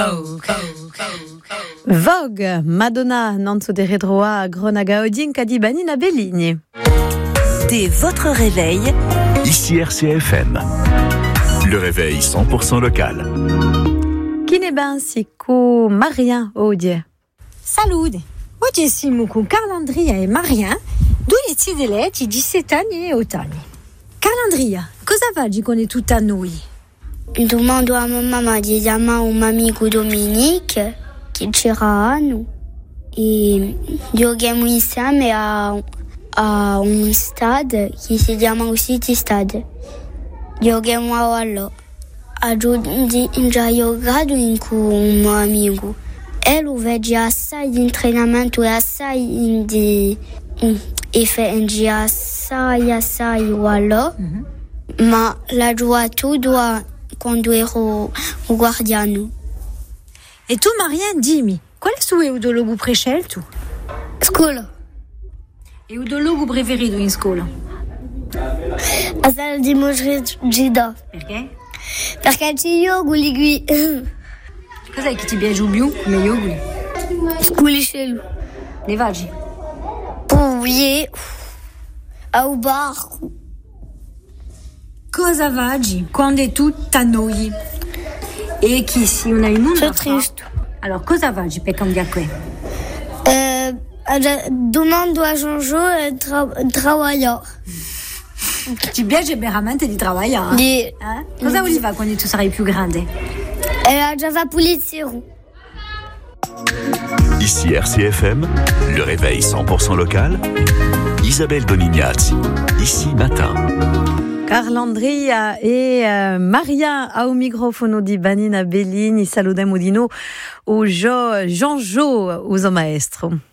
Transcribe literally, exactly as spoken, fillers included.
Vogue, Madonna, Nanzo de Redroa, Gronaga Odin, Kadibanina Belligne. Dès votre réveil, ici R C F M. Le réveil cent pour cent local. Kineben Siko Marien Odie. Salud! Oggi siamo con Carlandria e Marien, due zideletti di sette anni e otto anni. Carlandria, cosa fai con tutta noi? Domando a mamma di chiamare un amico Dominique che c'era a noi e giochiamo insieme a, a un stadio che si chiama City Stade. Giochiamo a Wallo. Oggi già giocato con un mio amico. E lo vede assai di allenamento e assai di e fa assai assai Wallo. Mm-hmm. Ma l'ha giocato quando ero guardiano. E tu, Marien, dimmi, qual è il suo udologo prescelto? Scuola. E udologo preferito in scuola? La sala di Mojrigida. Perché? Perché c'è yoguli qui. Cos'è che ti piace più come yoguli? Sculicelo. Le vagi? Poi al bar. Cosa vagi quando tu t'annoi? E chi si una in una? Sono triste. Allora, cosa vagi per cambiare qui? Eh, domando a Jean-Jo e tra- lavorare. Ti piace veramente di lavorare? Di... Eh? Cosa vuoi fare quando tu sarai più grande? Eh, già fa pulizia. Ici R C F M, le réveil cent pour cent local. Isabelle Bonignazzi, ici matin. Carlandria e uh, Maria ao microfono di Banina Belligne, saludem udino o Jean-Jo, uso maestro.